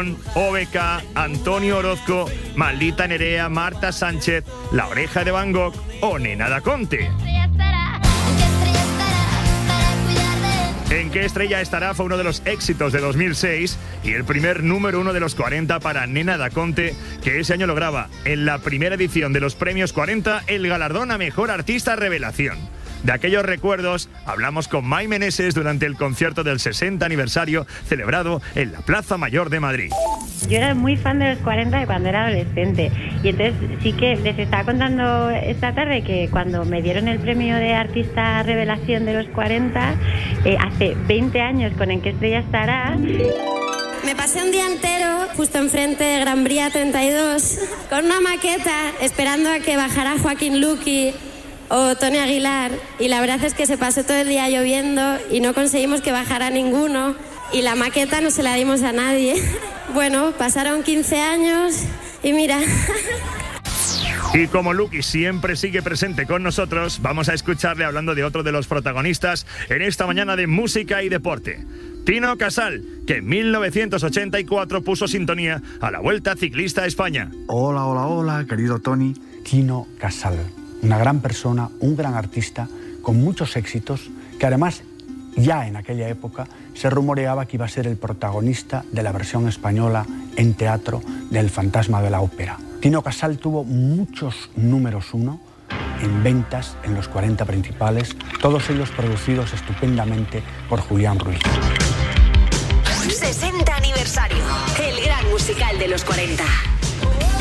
León, OBK, Antonio Orozco, Maldita Nerea, Marta Sánchez, La Oreja de Van Gogh o Nena Da Conte. ¿En qué estrella estará? Fue uno de los éxitos de 2006 y el primer número 1 de los 40 para Nena Da Conte, que ese año lograba en la primera edición de los Premios 40 el galardón a Mejor Artista Revelación. De aquellos recuerdos hablamos con Mai Meneses durante el concierto del 60 aniversario celebrado en la Plaza Mayor de Madrid. Yo era muy fan de los 40 de cuando era adolescente y entonces sí que les estaba contando esta tarde que cuando me dieron el premio de Artista Revelación de los 40, hace 20 años con En qué estrella estará... Me pasé un día entero justo enfrente de Gran Vía 32 con una maqueta esperando a que bajara Joaquín Luqui o Tony Aguilar, y la verdad es que se pasó todo el día lloviendo y no conseguimos que bajara ninguno y la maqueta no se la dimos a nadie. Bueno, pasaron 15 años y mira... Y como Luqui siempre sigue presente con nosotros, vamos a escucharle hablando de otro de los protagonistas en esta mañana de música y deporte. Tino Casal, que en 1984 puso sintonía a la Vuelta Ciclista a España. Hola, hola, hola, querido Tony. Tino Casal, una gran persona, un gran artista, con muchos éxitos, que además ya en aquella época se rumoreaba que iba a ser el protagonista de la versión española en teatro del Fantasma de la Ópera. Tino Casal tuvo muchos números 1 en ventas en los 40 principales, todos ellos producidos estupendamente por Julián Ruiz. 60 aniversario, el gran musical de los 40.